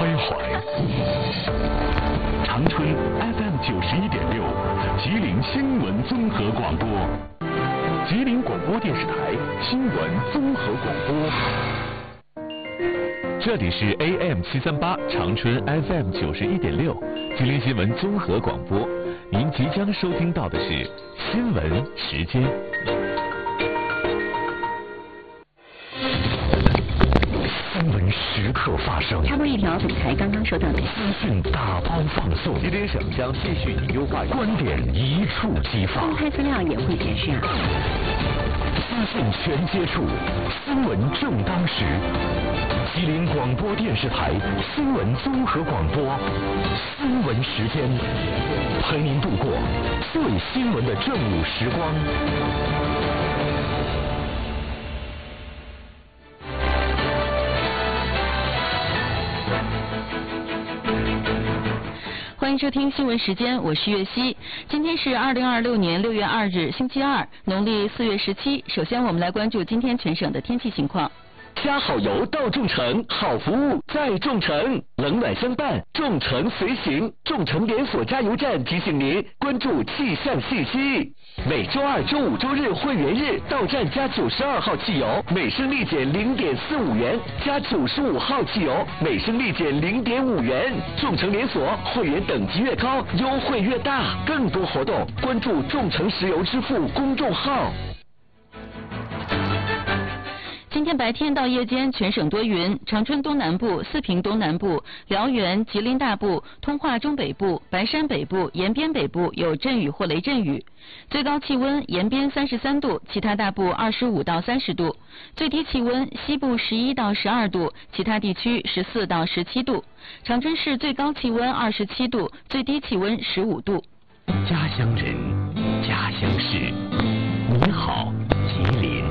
开怀。长春 FM 91.6，吉林新闻综合广播，吉林广播电视台新闻综合广播。这里是 AM 738长春 FM 91.6，吉林新闻综合广播。您即将收听到的是新闻时间。新闻时刻发生。 插播一条总台刚刚收到的资讯大方放送，吉林省将继续优化观点一触即发。 公开资料也会显示资讯全接触，新闻正当时。吉林广播电视台新闻综合广播，新闻时间，陪您度过最新闻的正午时光。 欢迎收听新闻时间，我是岳西。今天是2026年6月2日，星期二，农历4月17。首先，我们来关注今天全省的天气情况。 加好油到众诚，好服务在众诚，冷暖相伴，众诚随行。众诚连锁加油站提醒您关注气象信息。每周二、周五、周日会员日到站加92号汽油，每升立减0.45元；加95号汽油，每升立减0.5元。众诚连锁会员等级越高，优惠越大。更多活动关注众诚石油支付公众号。 今天白天到夜间全省多云，长春东南部、四平东南部、辽源、吉林大部、通化中北部、白山北部、延边北部有阵雨或雷阵雨。最高气温延边33度，其他大部25到30度。最低气温西部11到12度，其他地区14到17度。长春市最高气温27度，最低气温15度。 家乡人，家乡事，你好，吉林。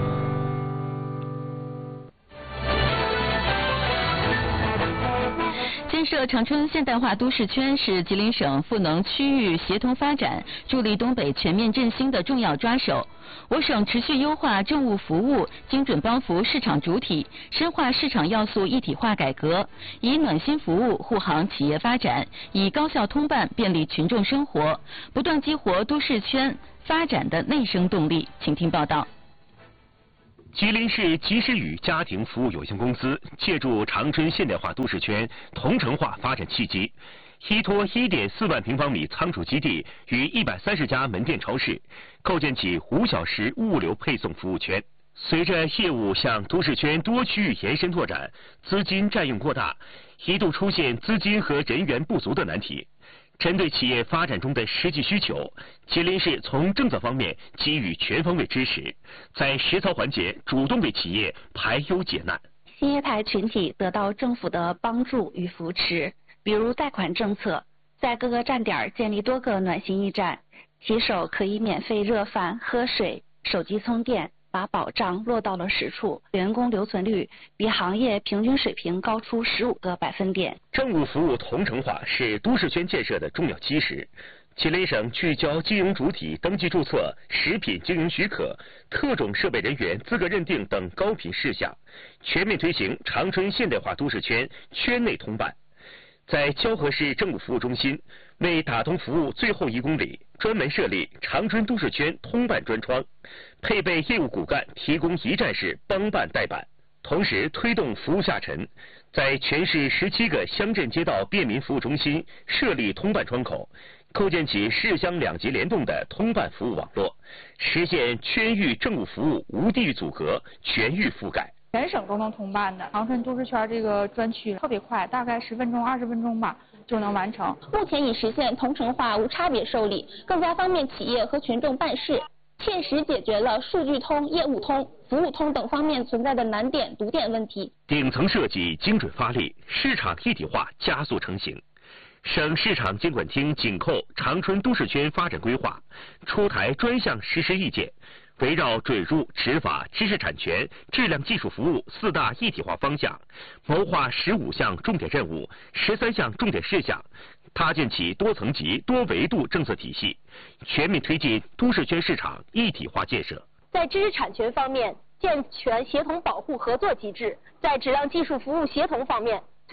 建设长春现代化都市圈是吉林省赋能区域协同发展、助力东北全面振兴的重要抓手。我省持续优化政务服务，精准帮扶市场主体，深化市场要素一体化改革，以暖心服务护航企业发展，以高效通办便利群众生活，不断激活都市圈发展的内生动力。请听报道。 吉林市及时雨家庭服务有限公司借助长春现代化都市圈同城化发展契机，依托1.4万平方米仓储基地与130家门店超市，构建起5小时物流配送服务圈。随着业务向都市圈多区域延伸拓展，资金占用过大，一度出现资金和人员不足的难题。针对企业发展中的实际需求，吉林市从政策方面给予全方位支持，在实操环节主动为企业排忧解难。 新业态群体得到政府的帮助与扶持，比如贷款政策，在各个站点建立多个暖心驿站，骑手可以免费热饭、喝水、手机充电，把保障落到了实处，员工留存率比行业平均水平高出15个百分点。 政务服务同城化是都市圈建设的重要基石。吉林省聚焦金融主体登记注册、食品经营许可、特种设备人员资格认定等高频事项，全面推行长春现代化都市圈圈内通办。在蛟河市政务服务中心，为打通服务最后1公里，专门设立长春都市圈通办专窗，配备业务骨干提供一站式帮办代办。同时推动服务下沉，在全市17个乡镇街道便民服务中心设立通办窗口，构建起市乡2级联动的通办服务网络，实现圈域政务服务无地域阻隔、全域覆盖。 全省都能通办的，长春都市圈这个专区特别快，大概10分钟、20分钟吧就能完成。 目前已实现同城化无差别受理，更加方便企业和群众办事，切实解决了数据通、业务通、服务通等方面存在的难点、堵点问题。 顶层设计精准发力，市场一体化加速成型。省市场监管厅紧扣长春都市圈发展规划，出台专项实施意见，围绕准入、执法、知识产权、质量技术服务4大一体化方向，谋划15项重点任务、13项重点事项，搭建起多层级、多维度政策体系，全面推进都市圈市场一体化建设。 在知识产权方面，健全协同保护合作机制；在质量技术服务协同方面，推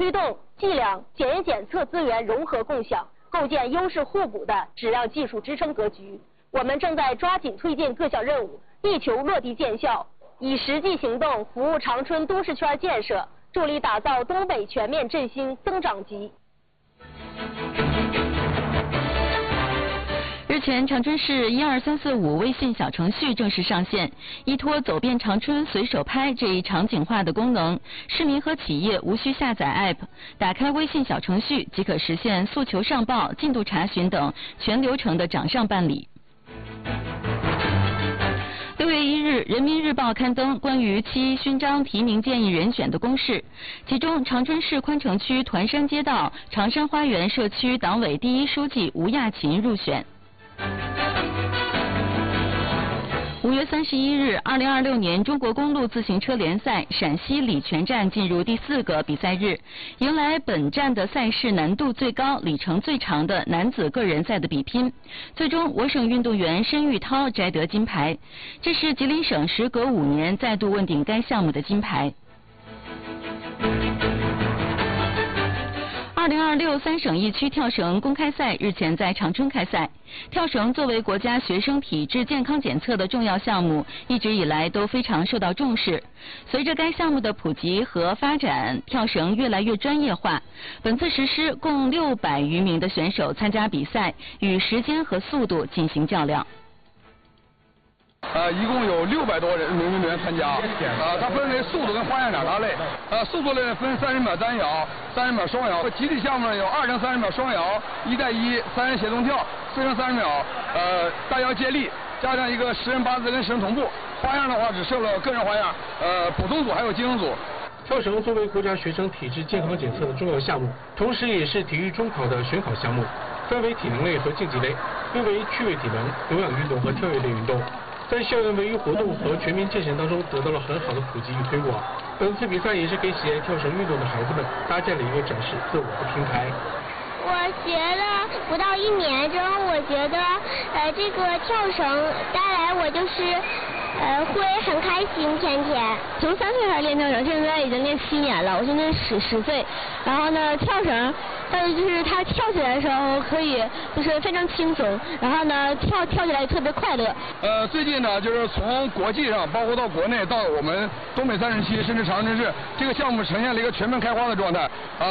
推动计量检验检测资源融合共享，构建优势互补的质量技术支撑格局。我们正在抓紧推进各项任务，力求落地见效，以实际行动服务长春都市圈建设，助力打造东北全面振兴增长极。 日前，长春市12345微信小程序正式上线，依托走遍长春随手拍这一场景化的功能，市民和企业无需下载 App， 打开微信小程序即可实现诉求上报、进度查询等全流程的掌上办理。6月1日，人民日报刊登关于7勋章提名建议人选的公示，其中长春市宽城区团山街道长山花园社区党委第一书记吴亚勤入选。5月31日，2026年中国公路自行车联赛陕西礼泉站进入第4个比赛日，迎来本站的赛事难度最高、里程最长的男子个人赛的比拼。最终，我省运动员申玉涛摘得金牌，这是吉林省时隔5年再度问鼎该项目的金牌。20263省1区跳绳公开赛日前在长春开赛。跳绳作为国家学生体质健康检测的重要项目，一直以来都非常受到重视。随着该项目的普及和发展，跳绳越来越专业化。本次实施共600余名的选手参加比赛，与时间和速度进行较量。 一共有600多名运动员参加，它分为速度跟花样2大类。速度类分30秒单摇、30秒双摇。集体项目呢有2乘30秒双摇、1带1、3人协同跳、4乘30秒单摇接力，加上一个10人8字跟10人同步。花样的话只设了个人花样，普通组还有精英组。 跳绳作为国家学生体质健康检测的重要项目，同时也是体育中考的选考项目，分为体能类和竞技类，分为趣味体能、有氧运动和跳跃类运动。在校园文娱活动和全民健身当中得到了很好的普及与推广。本次比赛也是给喜爱跳绳运动的孩子们搭建了一个展示自我的平台。 我学了不到1年之后，我觉得这个跳绳带来我就是会很开心，天天。从3岁开始练跳绳，现在已经练7年了。我现在10岁，然后呢跳绳，但是就是它跳起来的时候可以就是非常轻松，然后呢跳起来也特别快乐。 最近呢就是从国际上，包括到国内，到我们东北3省7甚至长春市，这个项目呈现了一个全面开花的状态。